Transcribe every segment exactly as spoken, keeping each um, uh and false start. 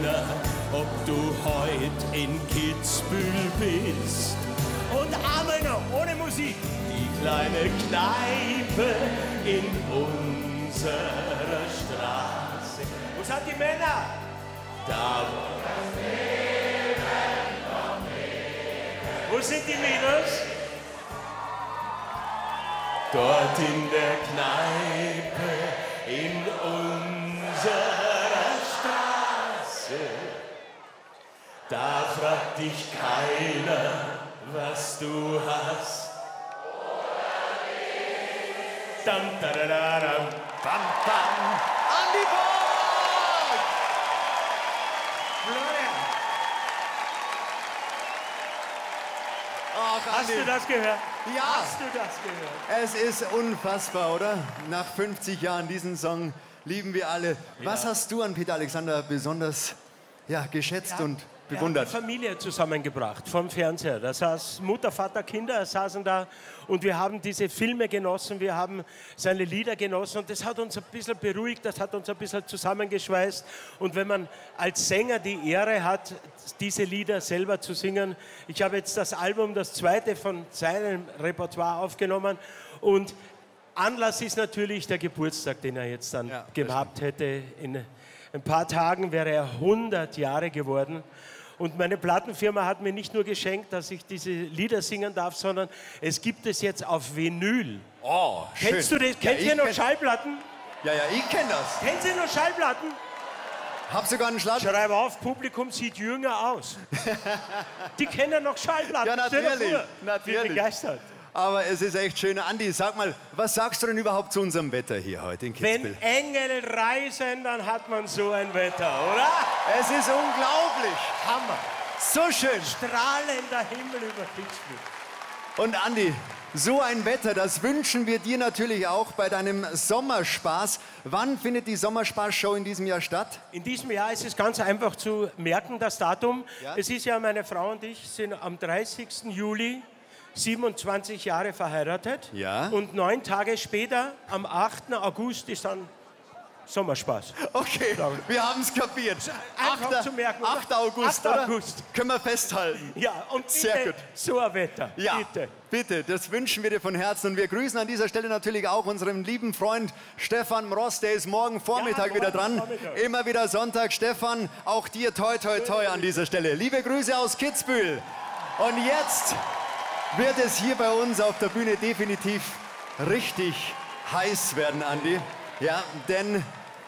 keiner, ob du heut in Kitzbühel bist. Und einmal noch, ohne Musik, die kleine Kneipe in unserer Straße. Wo sind die Männer? Da, wo das Leben noch lebt. Wo sind die Mädels? Dort in der Kneipe in unserer Straße. Da fragt dich keiner, was du hast. Dam, da, da, da, da, bam, bam. Andi Borg! Florian, Ach, hast Andi. du das gehört? Ja. Hast du das gehört? Es ist unfassbar, oder? Nach fünfzig Jahren diesen Song lieben wir alle. Was Ja. hast du an Peter Alexander besonders ja, geschätzt Ja. und Er bewundert? hat die Familie zusammengebracht vom Fernseher. Da saß Mutter, Vater, Kinder saßen da und wir haben diese Filme genossen, wir haben seine Lieder genossen und das hat uns ein bisschen beruhigt, das hat uns ein bisschen zusammengeschweißt. Und wenn man als Sänger die Ehre hat, diese Lieder selber zu singen, ich habe jetzt das Album, das zweite von seinem Repertoire aufgenommen und Anlass ist natürlich der Geburtstag, den er jetzt dann Ja, das gehabt hätte. In ein paar Tagen wäre er hundert Jahre geworden. Und meine Plattenfirma hat mir nicht nur geschenkt, dass ich diese Lieder singen darf, sondern es gibt es jetzt auf Vinyl. Oh, schön. Kennst du das? Ja, Kennt ich ihr noch kenn- Schallplatten? Ja, ja, ich kenne das. Kennt ihr noch Schallplatten? Hab sogar einen Schlag. Schreib auf, Publikum sieht jünger aus. Die kennen noch Schallplatten. Ja, Stell dir natürlich, vor. natürlich. Bin begeistert. Aber es ist echt schön. Andi, sag mal, was sagst du denn überhaupt zu unserem Wetter hier heute in Kitzbühel? Wenn Engel reisen, dann hat man so ein Wetter, oder? Es ist unglaublich. Hammer. So schön. Strahlender Himmel über Kitzbühel. Und Andi, so ein Wetter, das wünschen wir dir natürlich auch bei deinem Sommerspaß. Wann findet die Sommerspaß-Show in diesem Jahr statt? In diesem Jahr ist es ganz einfach zu merken, das Datum. Ja. Es ist ja, meine Frau und ich sind am dreißigsten Juli siebenundzwanzig Jahre verheiratet. Ja. Und neun Tage später, am achten August, ist dann Sommerspaß. Okay, wir haben es kapiert. Einfach achter zu merken, oder? achter August, achter oder? August. Können wir festhalten. Ja, und bitte Sehr gut. so ein Wetter. Ja, Bitte. bitte, das wünschen wir dir von Herzen. Und wir grüßen an dieser Stelle natürlich auch unseren lieben Freund Stefan Mross. Der ist morgen Vormittag Ja, wieder morgen dran. Vormittag. Immer wieder Sonntag. Stefan, auch dir toi, toi, toi an dieser Stelle. Liebe Grüße aus Kitzbühel. Und jetzt wird es hier bei uns auf der Bühne definitiv richtig heiß werden, Andi. Ja, denn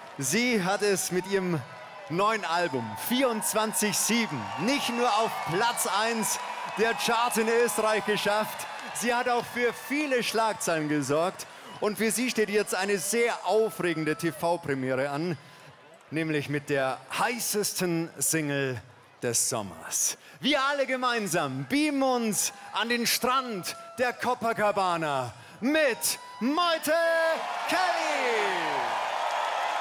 sie hat es mit ihrem neuen Album vierundzwanzig sieben nicht nur auf Platz eins der Charts in Österreich geschafft, sie hat auch für viele Schlagzeilen gesorgt. Und für sie steht jetzt eine sehr aufregende T V-Premiere an, nämlich mit der heißesten Single des Sommers. Wir alle gemeinsam beamen uns an den Strand der Copacabana mit Meute Kelly.